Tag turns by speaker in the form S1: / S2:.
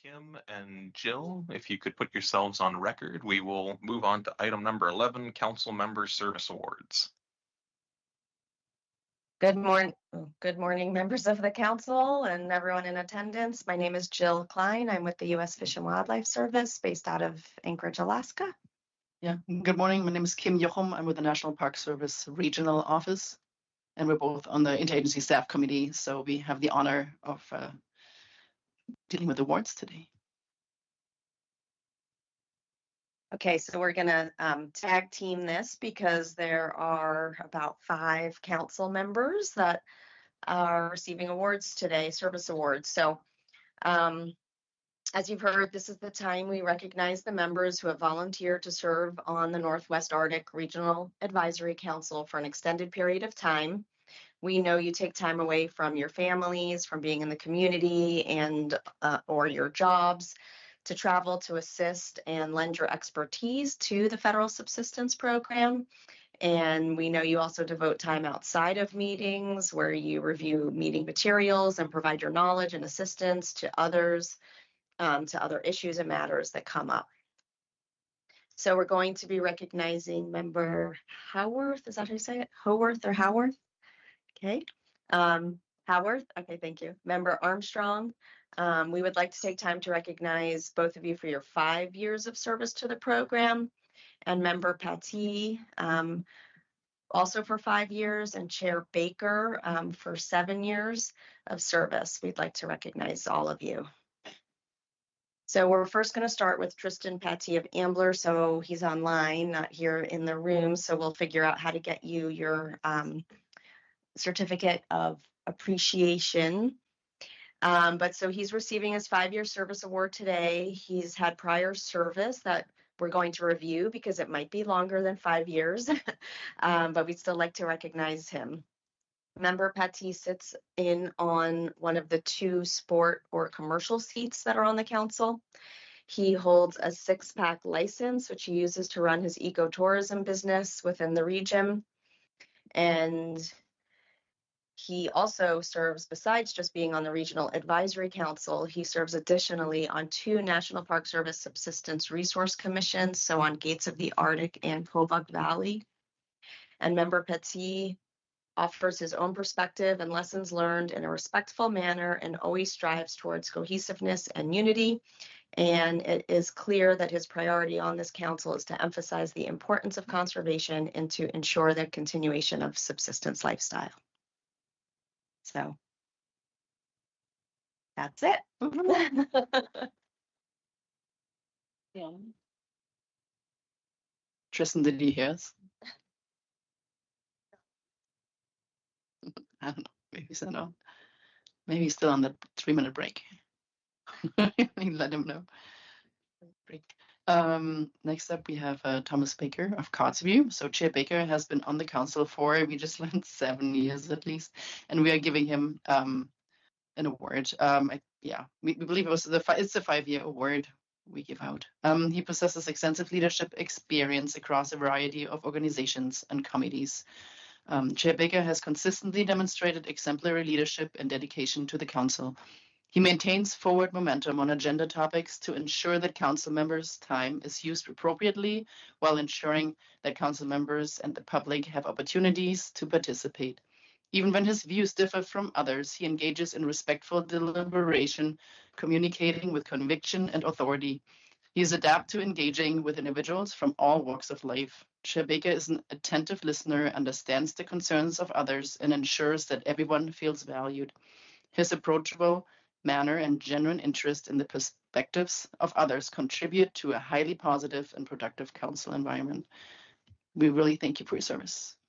S1: Kim and Jill, if you could put yourselves on record, we will move on to item number 11, Council Member Service Awards.
S2: Good morning, members of the council and everyone in attendance. My name is Jill Klein. I'm with the U.S. Fish and Wildlife Service based out of Anchorage, Alaska.
S3: Yeah, good morning. My name is Kim Jochum. I'm with the National Park Service Regional Office, and we're both on the Interagency Staff Committee, so we have the honor of dealing with awards today.
S2: Okay, so we're going to tag team this because there are about 5 council members that are receiving awards today, service awards. So as you've heard, this is the time we recognize the members who have volunteered to serve on the Northwest Arctic Regional Advisory Council for an extended period of time. We know you take time away from your families, from being in the community and or your jobs to travel to assist and lend your expertise to the Federal Subsistence Program. And we know you also devote time outside of meetings where you review meeting materials and provide your knowledge and assistance to others, to other issues and matters that come up. So we're going to be recognizing member Howarth. Is that how you say it? Howarth or Howarth? Okay. Howarth. Okay, thank you. Member Armstrong. We would like to take time to recognize both of you for your 5 years of service to the program, and member Pattee, also for 5 years, and Chair Baker for 7 years of service. We'd like to recognize all of you. So we're first going to start with Tristan Pattee of Ambler. So he's online, not here in the room. So we'll figure out how to get you your certificate of appreciation. But so he's receiving his 5-year service award today. He's had prior service that we're going to review because it might be longer than 5 years, but we'd still like to recognize him. Member Pattee sits in on one of the 2 sport or commercial seats that are on the council. He holds a 6-pack license, which he uses to run his ecotourism business within the region. And he also serves, besides just being on the Regional Advisory Council, he serves additionally on 2 National Park Service Subsistence Resource Commissions, so on Gates of the Arctic and Kobuk Valley. And member Pattee offers his own perspective and lessons learned in a respectful manner and always strives towards cohesiveness and unity. And it is clear that his priority on this council is to emphasize the importance of conservation and to ensure the continuation of subsistence lifestyle. So that's it.
S3: Yeah. Tristan, did you hear us? I don't know. Maybe he's not on. Maybe he's still on the 3-minute break. Let him know. Break. Next up, we have Thomas Baker of Kotzebue. So Chair Baker has been on the council for, we just learned, 7 years at least, and we are giving him an award. We believe it's a 5-year award we give out. He possesses extensive leadership experience across a variety of organizations and committees. Chair Baker has consistently demonstrated exemplary leadership and dedication to the council. He maintains forward momentum on agenda topics to ensure that council members' time is used appropriately while ensuring that council members and the public have opportunities to participate. Even when his views differ from others, he engages in respectful deliberation, communicating with conviction and authority. He is adept to engaging with individuals from all walks of life. Chair Baker is an attentive listener, understands the concerns of others, and ensures that everyone feels valued. His approachable manner and genuine interest in the perspectives of others contribute to a highly positive and productive council environment. We really thank you for your service.